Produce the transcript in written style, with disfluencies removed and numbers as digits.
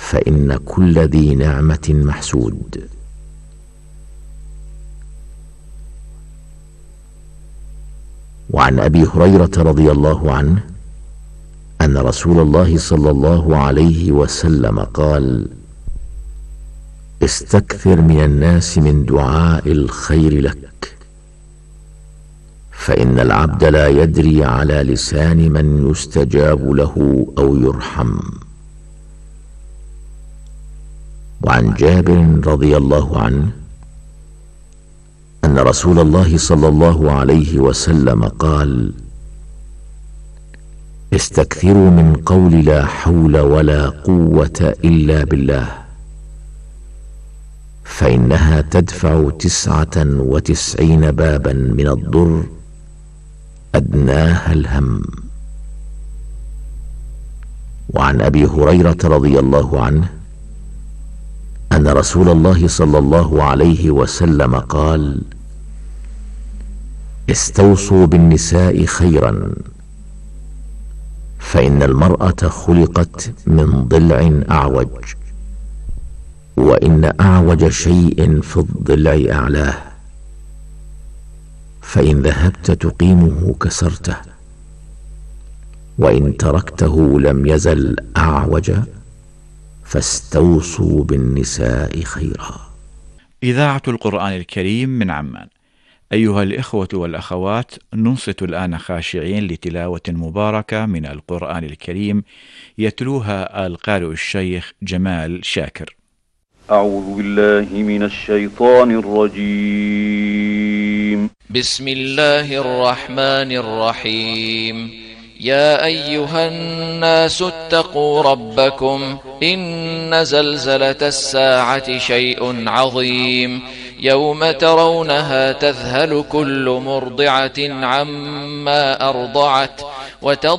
فإن كل ذي نعمة محسود. وعن أبي هريرة رضي الله عنه أن رسول الله صلى الله عليه وسلم قال: استكثر من الناس من دعاء الخير لك، فإن العبد لا يدري على لسان من يستجاب له أو يرحم. وعن جابر رضي الله عنه أن رسول الله صلى الله عليه وسلم قال: استكثروا من قول لا حول ولا قوة إلا بالله، فإنها تدفع 99 بابا من الضر أدناها الهم. وعن أبي هريرة رضي الله عنه أن رسول الله صلى الله عليه وسلم قال: استوصوا بالنساء خيرا، فإن المرأة خلقت من ضلع أعوج، وإن أعوج شيء في الضلع أعلاه، فإن ذهبت تقيمه كسرته، وإن تركته لم يزل أعوج، فاستوصوا بالنساء خيرا. إذاعة القرآن الكريم من عمان. أيها الإخوة والأخوات، ننصت الآن خاشعين لتلاوة مباركة من القرآن الكريم يتلوها القارئ الشيخ جمال شاكر. أعوذ بالله من الشيطان الرجيم. بسم الله الرحمن الرحيم. يا أيها الناس اتقوا ربكم إن زلزلة الساعة شيء عظيم يوم ترونها تذهل كل مرضعة عما أرضعت